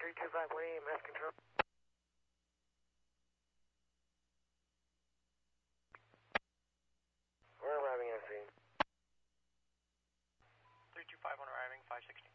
3251 EMS control. We're arriving at scene. 3251 arriving, 560.